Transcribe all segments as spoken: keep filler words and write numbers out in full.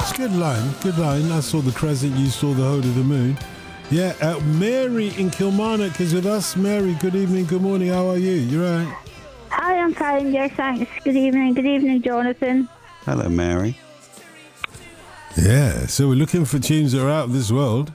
It's a good line, good line. I saw the crescent, you saw the whole of the moon. Yeah, uh, Mary in Kilmarnock is with us. Mary, good evening, good morning, how are you? You right? Hi, I'm fine, yes, thanks. Good evening, good evening, Jonathan. Hello, Mary. Yeah, so we're looking for tunes that are out of this world.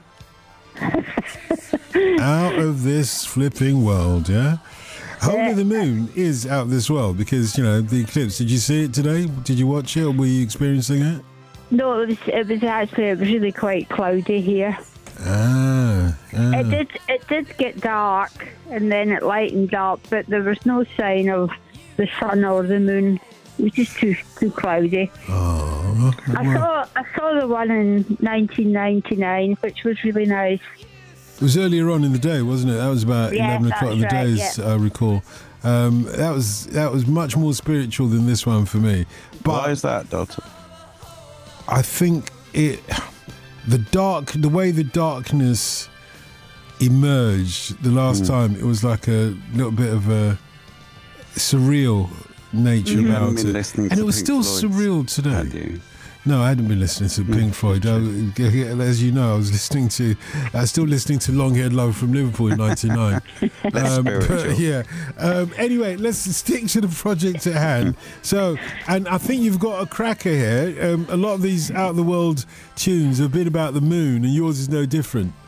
Out of this flipping world, yeah? Whole of the Moon is out of this world because, you know, the eclipse. Did you see it today? Did you watch it or were you experiencing it? No, it was, it was actually, it was really quite cloudy here. Ah, ah. It did it did get dark and then it lightened up, but there was no sign of the sun or the moon. It was just too too cloudy. Oh, I saw I saw the one in nineteen ninety-nine, which was really nice. it was earlier on in the day, wasn't it? That was about Yeah, eleven o'clock in the that's right, day, as yeah. I recall. Um, that was that was much more spiritual than this one for me. But Why is that, Doctor? I think it, the dark, the way the darkness emerged the last Mm. time, it was like a little bit of a surreal nature You haven't about been it, listening and to it was Pink still Floyd's, surreal today. Had you? No, I hadn't been listening to Pink Floyd. I, as you know, I was listening to, I was still listening to Long Haired Love from Liverpool in ninety-nine. um, but spiritual. yeah. Um, anyway, let's stick to the project at hand. So, and I think you've got a cracker here. Um, a lot of these out of the world tunes have been about the moon, and yours is no different.